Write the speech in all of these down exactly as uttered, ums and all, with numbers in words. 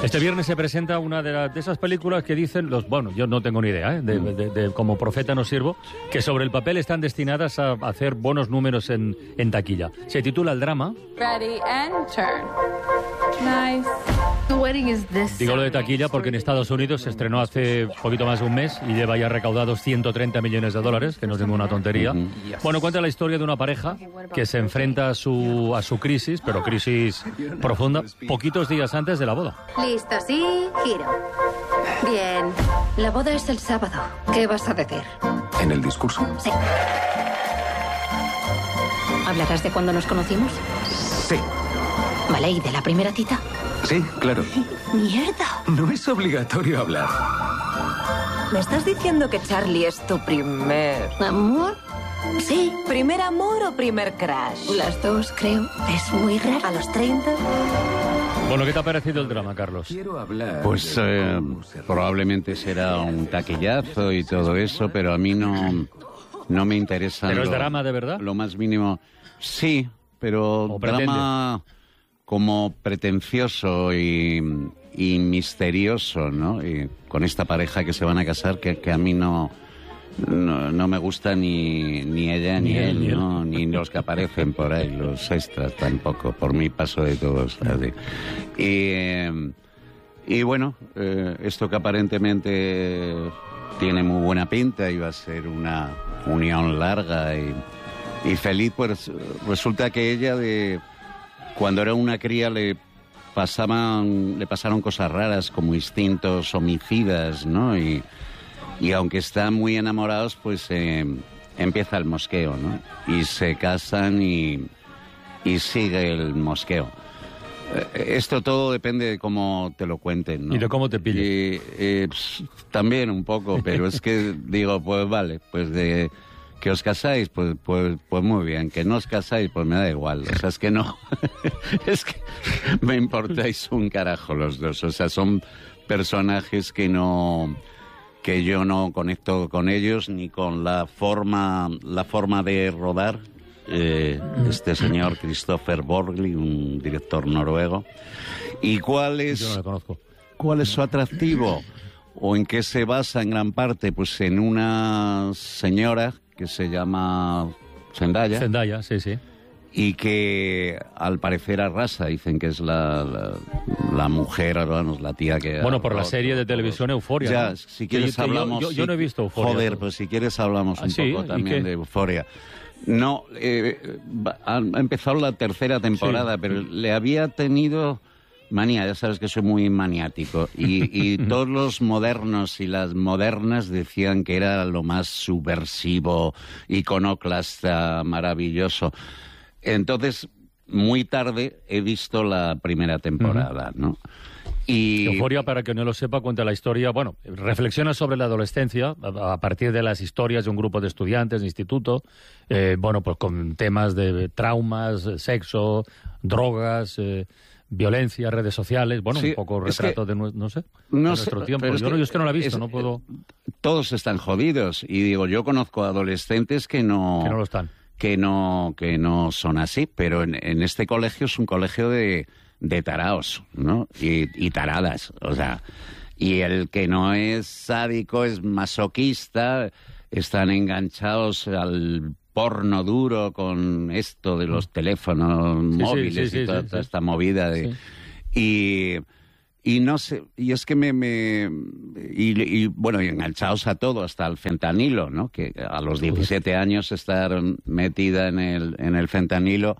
Este viernes se presenta una de, la, de esas películas que dicen los... Bueno, yo no tengo ni idea, ¿eh? de, de, de, como profeta no sirvo, que sobre el papel están destinadas a hacer buenos números en, en taquilla. Se titula El drama. Ready and turn. Nice. The wedding is this. Digo lo de taquilla porque en Estados Unidos se estrenó hace poquito más de un mes y lleva ya recaudados ciento treinta millones de dólares, que no es ninguna tontería. Uh-huh. Bueno, cuenta la historia de una pareja que se enfrenta a su, a su crisis, pero crisis profunda, poquitos días antes de la boda. Listo, sí, giro. Bien, la boda es el sábado. ¿Qué vas a decir? ¿En el discurso? Sí. ¿Hablarás de cuándo nos conocimos? Sí. Vale, ¿y de la primera cita? Sí, claro. ¡Mierda! No es obligatorio hablar. ¿Me estás diciendo que Charlie es tu primer... ¿Amor? Sí. ¿Primer amor o primer crush? Las dos, creo. Es muy raro. ¿A los treinta? Bueno, ¿qué te ha parecido el drama, Carlos? Quiero hablar. Pues eh, probablemente será un taquillazo y todo eso, pero a mí no, no me interesa. ¿Pero lo, es drama de verdad? Lo más mínimo. Sí, pero drama como pretencioso y, y misterioso, ¿no? Y con esta pareja que se van a casar, que, que a mí no... No, no me gusta ni, ni ella ni, ni él, él, ¿no? Ni los que aparecen por ahí, los extras tampoco. Por mí paso de todos. Así. Y, eh, y bueno, eh, esto que aparentemente tiene muy buena pinta, iba a ser una unión larga y, y feliz, pues resulta que ella, de cuando era una cría, le pasaban, le pasaron cosas raras como instintos homicidas, ¿no? Y Y aunque están muy enamorados, pues eh, empieza el mosqueo, ¿no? Y se casan y, y sigue el mosqueo. Eh, esto todo depende de cómo te lo cuenten, ¿no? Y de cómo te pille. Y, eh, pues, también un poco, pero es que digo, pues vale, pues de que os casáis, pues, pues, pues muy bien. Que no os casáis, pues me da igual. O sea, es que no. Es que me importáis un carajo los dos. O sea, son personajes que no... que yo no conecto con ellos ni con la forma la forma de rodar. Eh, este señor Christopher Borgli, un director noruego. ¿Y cuál es, yo no lo conozco. ¿Cuál es su atractivo? ¿O en qué se basa en gran parte? Pues en una señora que se llama Zendaya. Zendaya, sí, sí. Y que al parecer arrasa, dicen que es la, la, la mujer, vamos, la tía que... Bueno, por la serie de televisión Euphoria. Ya, ¿no? si quieres yo, hablamos... Yo, yo, yo no he visto Euphoria. Joder, ¿no? pues si quieres hablamos un ¿Ah, sí? poco también de Euphoria. No, eh, ha empezado la tercera temporada, sí, pero le había tenido manía, ya sabes que soy muy maniático, y, y todos los modernos y las modernas decían que era lo más subversivo, iconoclasta, maravilloso. Entonces, muy tarde he visto la primera temporada, uh-huh. ¿no? Y... Euphoria, para que no lo sepa, cuenta la historia, bueno, reflexiona sobre la adolescencia a, a partir de las historias de un grupo de estudiantes de instituto, eh, bueno, pues con temas de traumas, sexo, drogas, eh, violencia, redes sociales, bueno, sí, un poco retrato que, de, no sé, no de nuestro sé, tiempo. Yo, es no, que, yo es que no la he visto, es, no puedo... Todos están jodidos, y digo, yo conozco adolescentes que no... Que no lo están. que no que no son así, pero en, en este colegio es un colegio de, de taraos, ¿no? Y, y taradas, o sea, y el que no es sádico es masoquista, están enganchados al porno duro con esto de los teléfonos sí, móviles sí, sí, y toda, sí, toda sí. esta movida de... Sí. Y... Y no sé, y es que me... me y, y bueno, y enganchados a todo, hasta el fentanilo, ¿no? Que a los diecisiete años estar metida en el, en el fentanilo.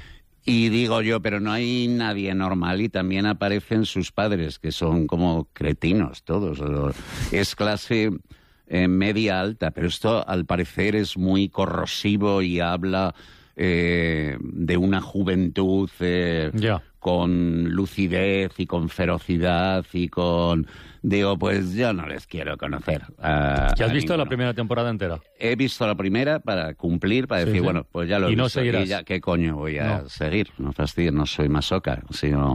Y digo yo, pero no hay nadie normal, y también aparecen sus padres, que son como cretinos todos. Es clase eh, media alta, pero esto al parecer es muy corrosivo y habla eh, de una juventud... Eh, yeah. con lucidez y con ferocidad y con... Digo, pues yo no les quiero conocer. A, ¿Ya has a visto ninguno. La primera temporada entera? He visto la primera para cumplir, para decir, sí, sí. bueno, pues ya lo he ¿Y visto. no seguirás? Y ya, ¿qué coño voy a no. seguir? No fastidies, no soy masoca, sino...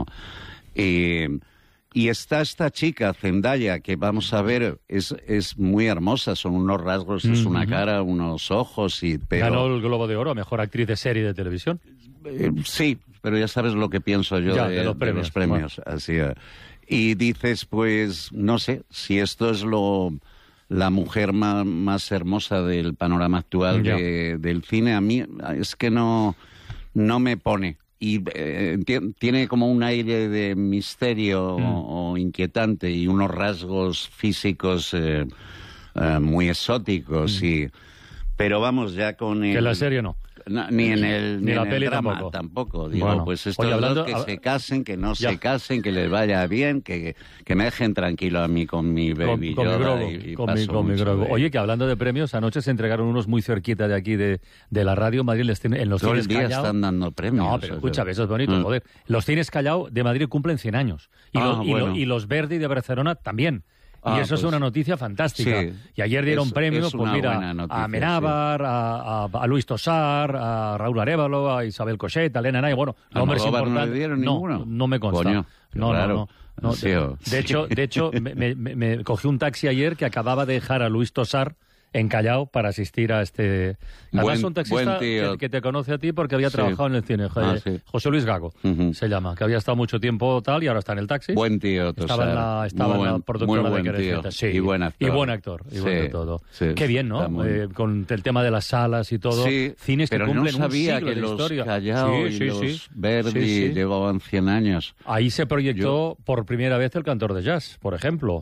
Y, y está esta chica, Zendaya, que vamos a ver, es, es muy hermosa, son unos rasgos, mm-hmm. es una cara, unos ojos y... Pero... Ganó el Globo de Oro a Mejor Actriz de Serie de Televisión. Eh, sí, pero ya sabes lo que pienso yo ya, de, de los premios. De los premios. Bueno. Así, Y dices, pues, no sé, si esto es lo la mujer más, más hermosa del panorama actual de, del cine, a mí es que no, no me pone. Y eh, tiene como un aire de misterio mm. o, o inquietante y unos rasgos físicos eh, eh, muy exóticos. Mm. y Pero vamos, ya con el... Que la serie no. No, ni en el, ni ni la en peli el drama tampoco. tampoco. Digo, bueno. pues estos Oye, hablando, dos que a... se casen, que no ya. se casen, que les vaya bien, que, que me dejen tranquilo a mí con mi baby con, con Yoda mi grogo, y, y con mi, con mi mucho grogo. de... Oye, que hablando de premios, anoche se entregaron unos muy cerquita de aquí de, de la radio Madrid en los Todo cines el día Callao. están dando premios. No, pero escucha, eso es bonito, mm. joder. Los cines Callao de Madrid cumplen cien años. Y, ah, los, y, bueno. lo, y los Verdi de Barcelona también. Y Ah, eso pues, es una noticia fantástica. Sí, y ayer dieron es, premios, es pues mira, noticia, a Menábar, sí. a, a, a Luis Tosar, a Raúl Arévalo, a Isabel Cochet, a Elena Nay, bueno, nombres importantes. ¿No le dieron no, ninguno? No me consta. Coño, no, claro. no, no, no. Sí, de, oh, de sí. hecho, de hecho me, me, me cogí un taxi ayer que acababa de dejar a Luis Tosar en Callao para asistir a este... Además, buen, un taxista que, que te conoce a ti porque había sí. trabajado en el cine. Ah, sí. José Luis Gago, uh-huh. se llama, que había estado mucho tiempo tal y ahora está en el taxi. Buen tío, Tosar. Estaba en la, estaba en la buen, productora de Querecieta. Sí, y buen actor. Y buen actor, y sí, buen de todo. Sí, Qué bien, ¿no? muy... Eh, con el tema de las salas y todo. Sí, cines que pero cumplen no sabía un siglo que de los historia. Callao sí, y sí, los sí. Verdi sí, sí. llevaban cien años. Ahí se proyectó Yo... por primera vez El Cantor de Jazz, por ejemplo.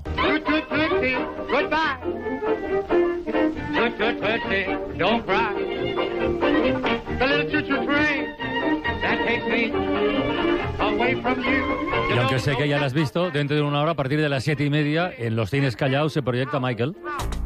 Don't cry. The little choo-choo train that takes me away from you. Y aunque sé que ya la has visto, dentro de una hora, a partir de las siete y media, en los cines Callao se proyecta Michael.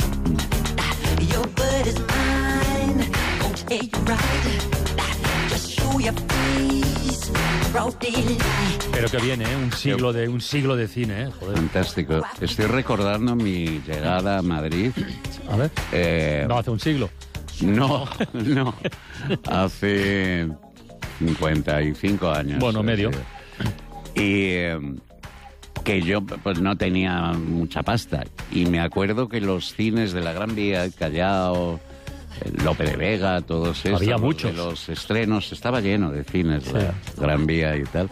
Pero que viene, ¿eh? Un siglo de un siglo de cine, ¿eh? Joder. Fantástico. Estoy recordando mi llegada a Madrid. A ver. Eh, no, hace un siglo. No, no. Hace cincuenta y cinco años. Bueno, medio. Y eh, que yo pues no tenía mucha pasta. Y me acuerdo que los cines de la Gran Vía, Callao, Lope de Vega, todos estos. Había muchos. De los estrenos, estaba lleno de cines, sí. La Gran Vía y tal.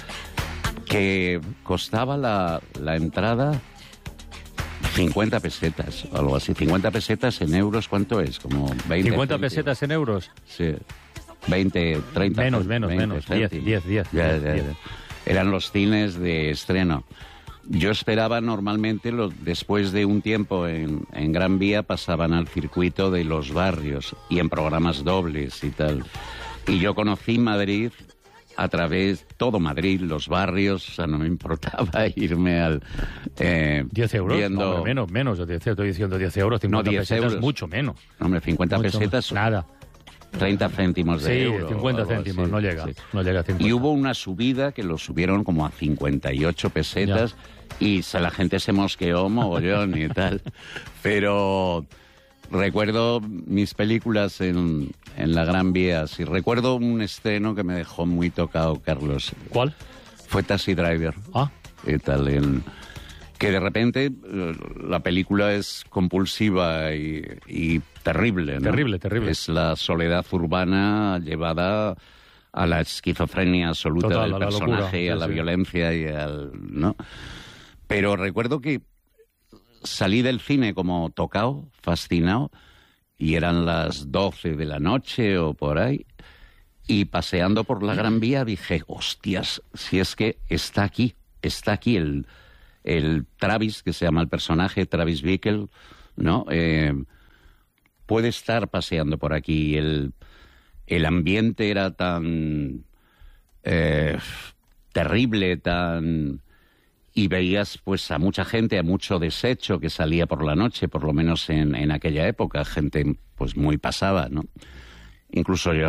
Que costaba la, la entrada cincuenta pesetas, o algo así. cincuenta pesetas en euros, ¿cuánto es? Como veinte. ¿cincuenta pesetas en euros? Sí. veinte, treinta. Menos, menos, veinte, menos. diez, diez, diez. Ya, ya, ya. Eran los cines de estreno. Yo esperaba normalmente, lo, después de un tiempo en, en Gran Vía, pasaban al circuito de los barrios y en programas dobles y tal. Y yo conocí Madrid a través, todo Madrid, los barrios, o sea, no me importaba irme al... Eh, ¿diez euros? Viendo... No, hombre, menos, menos, diez, estoy diciendo diez euros, cincuenta no, diez pesetas, euros. Mucho menos. No, hombre, cincuenta mucho pesetas... Menos. Nada. treinta céntimos de sí, euro. Sí, cincuenta céntimos, así. no llega, sí. no llega a cincuenta. Y hubo una subida que lo subieron como a cincuenta y ocho pesetas ya. Y se, la gente se mosqueó mogollón y tal. Pero recuerdo mis películas en, en la Gran Vía. Sí, recuerdo un estreno que me dejó muy tocado, Carlos. ¿Cuál? Fue Taxi Driver. Ah. Y tal, en, que de repente la película es compulsiva y, y terrible, ¿no? Terrible, terrible. Es la soledad urbana llevada a la esquizofrenia absoluta Total, del a la personaje, locura, y a sí, la sí. violencia y al... ¿no? Pero recuerdo que salí del cine como tocado, fascinado, y eran las doce de la noche o por ahí, y paseando por la Gran Vía dije, hostias, si es que está aquí, está aquí el... el Travis, que se llama el personaje, Travis Bickle, ¿no? Eh, puede estar paseando por aquí. El, el ambiente era tan eh, terrible, tan... Y veías pues a mucha gente, a mucho desecho que salía por la noche, por lo menos en, en aquella época, gente pues muy pasada, ¿no? Incluso yo.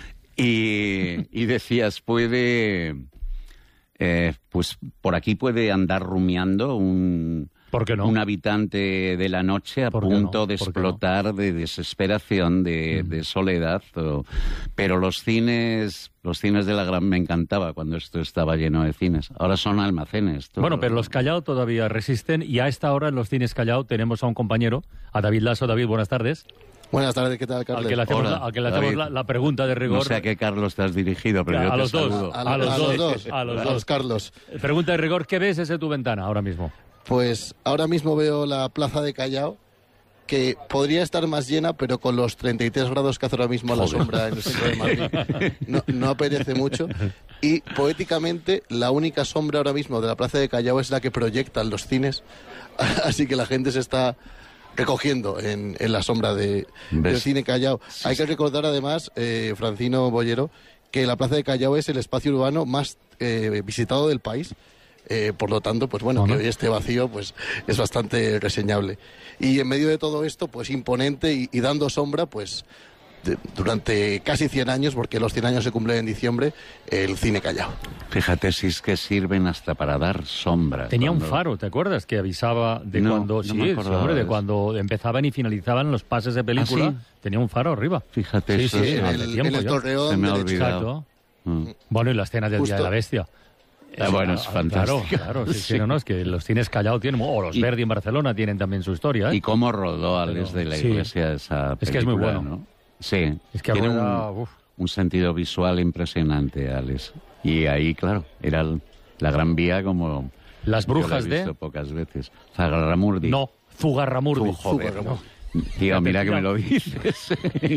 Y, y decías, puede... Eh, pues por aquí puede andar rumiando un, ¿Por qué no? un habitante de la noche a punto no? de explotar no? de desesperación, de, mm. de soledad. O, pero los cines, los cines de la Gran me encantaba cuando esto estaba lleno de cines. Ahora son almacenes. Todo. Bueno, pero los Callao todavía resisten y a esta hora en los cines Callao tenemos a un compañero, a David Lasso. David, buenas tardes. Buenas tardes, ¿qué tal, Carlos? Al que le hacemos, Hola, la, al que le hacemos la, la pregunta de rigor. No sé a qué Carlos te has dirigido, pero a, yo a te los dos, saludo. a, a, los a dos, los dos, a los a dos. los Carlos. Pregunta de rigor, ¿qué ves desde tu ventana ahora mismo? Pues ahora mismo veo la plaza de Callao, que podría estar más llena, pero con los treinta y tres grados que hace ahora mismo a la sombra en el centro de Madrid, no, no apetece mucho. Y poéticamente, la única sombra ahora mismo de la plaza de Callao es la que proyectan los cines, así que la gente se está recogiendo en, en la sombra de, del cine Callao. Hay que recordar además, eh, Francino Bollero, que la plaza de Callao es el espacio urbano más eh, visitado del país. Eh, por lo tanto, pues bueno, ¿no? que hoy esté vacío, pues es bastante reseñable. Y en medio de todo esto, pues imponente y, y dando sombra, pues de, durante casi cien años, porque los cien años se cumplen en diciembre, el cine Callao. Fíjate si es que sirven hasta para dar sombra. Tenía cuando... un faro, ¿te acuerdas? Que avisaba de No, cuando no sí, me sí, acordaba hombre, de de eso. cuando empezaban y finalizaban los pases de película. ¿Ah, sí? Tenía un faro arriba. Fíjate, sí, eso sí, es- en hace el, tiempo en el ya. Torreón Se me ha derecho. olvidado. Exacto. Mm. Bueno, y la escena del Día de Justo. la Bestia. Ah, bueno, es Ah, fantástico. Claro, claro, sí, sí, Sí. no, no, es que los cines Callao tienen, o los Y- Verdi en Barcelona tienen también su historia, ¿eh? Y cómo rodó Alex Pero, de la sí. Iglesia esa película, Es que es muy bueno. ¿no? Sí. Es que tiene rueda, un, uf. un sentido visual impresionante, Alex. Y ahí, claro, era el- la Gran Vía como... Las yo la he brujas de... visto pocas veces. Zagarramurdi. No, Zugarramurdi. Tú, joder, Zugarramurdi. no. Tío, mira que me lo dices.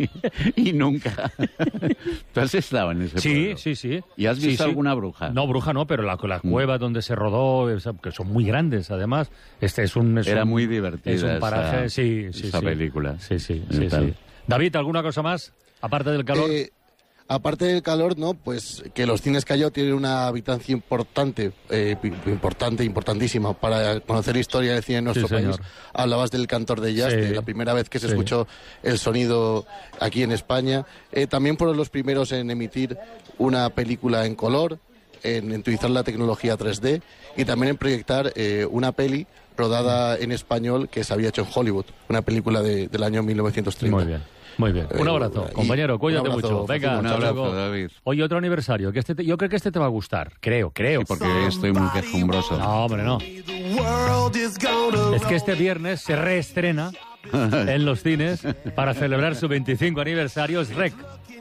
Y nunca. ¿Tú has estado en ese Sí, pueblo? sí, sí. ¿Y has Sí, visto sí. alguna bruja? No, bruja no, pero la, la cueva donde se rodó, esa- que son muy grandes, además. Este es un... es Era un- muy divertida Es un paraje, esa- sí, sí, esa sí. película. Sí, sí, Y sí, tal. sí. David, ¿alguna cosa más? Aparte del calor. Eh, aparte del calor, ¿no? Pues que los cines Callao tienen una habitancia importante, eh, pi- importante, importantísima para conocer la historia del cine en nuestro Sí, país. señor. Hablabas del Cantor de Jazz, Sí. de la primera vez que se Sí. escuchó el sonido aquí en España. Eh, también fueron los primeros en emitir una película en color, en, en utilizar la tecnología tres D y también en proyectar eh, una peli rodada en español que se había hecho en Hollywood, una película de- del año mil novecientos treinta. Muy bien. Muy bien. Un Eh, abrazo, y- compañero. Cuídate un abrazo, mucho. Venga, Un hasta abrazo, luego. David. Oye, otro aniversario. Que este te- yo creo que este te va a gustar. Creo, creo. Sí, porque estoy muy quejumbroso. No, hombre, no. Es que este viernes se reestrena en los cines para celebrar su veinticinco aniversario. Es Rec.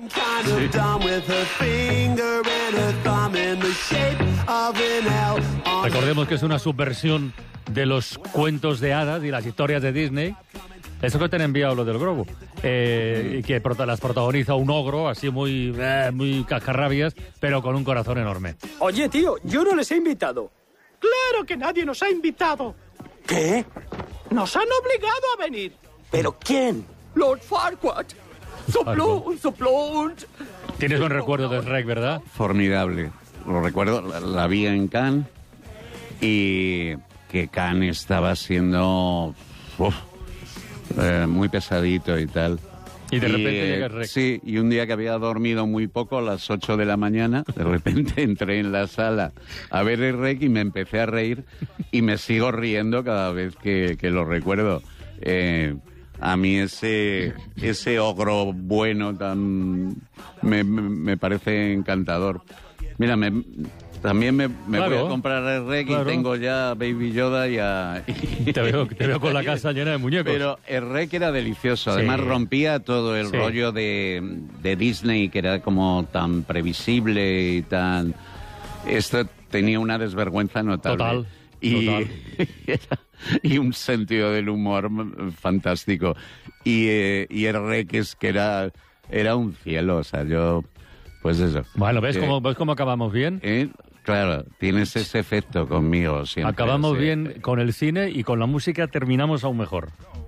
Recordemos que es una subversión de los cuentos de hadas y las historias de Disney. Eso que te han enviado lo del globo. Eh, y que prota- las protagoniza un ogro, así muy, eh, muy cascarrabias, pero con un corazón enorme. Oye, tío, yo no les he invitado. Claro que nadie nos ha invitado. ¿Qué? Nos han obligado a venir. ¿Pero quién? Lord Farquaad. Suplunt, suplunt. Tienes buen recuerdo de Rec, ¿verdad? Formidable. Lo recuerdo, la, la vi en Cannes y que Cannes estaba siendo uf, eh, muy pesadito y tal. Y de repente eh, llega Rec. Sí, y un día que había dormido muy poco, a las ocho de la mañana, de repente entré en la sala a ver el Rec y me empecé a reír y me sigo riendo cada vez que, que lo recuerdo. Eh, a mí ese, ese ogro bueno tan me, me, me parece encantador. Mira, me, también me, me Claro, voy a comprar el Rec claro. y tengo ya a Baby Yoda y a... y- Te veo, te veo con la casa llena de muñecos. Pero el Rec era delicioso, Sí. además rompía todo el Sí. rollo de, de Disney, que era como tan previsible y tan... Esto tenía una desvergüenza notable. Total, y, total. y un sentido del humor fantástico. Y, eh, y el Rec es que era, era un cielo, o sea, yo... Pues eso. Bueno, ¿ves Eh, cómo, ¿ves cómo acabamos bien? eh, Claro, tienes ese efecto conmigo siempre. Acabamos sí. bien con el cine y con la música terminamos aún mejor.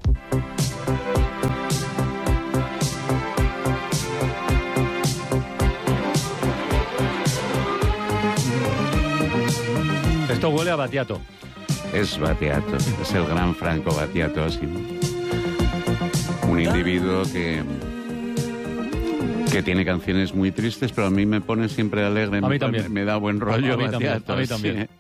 Esto huele a Battiato. Es Battiato, es el gran Franco Battiato, así. Un individuo que, que tiene canciones muy tristes, pero a mí me pone siempre alegre. A mí me, también. me da buen rollo A mí también, Battiato, a mí sí. también.